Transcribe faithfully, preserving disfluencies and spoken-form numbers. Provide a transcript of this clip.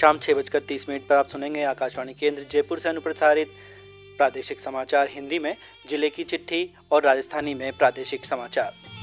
शाम छः बजकर तीस मिनट पर आप सुनेंगे आकाशवाणी केंद्र जयपुर से अनुप्रसारित प्रादेशिक समाचार हिंदी में, जिले की चिट्ठी और राजस्थानी में प्रादेशिक समाचार।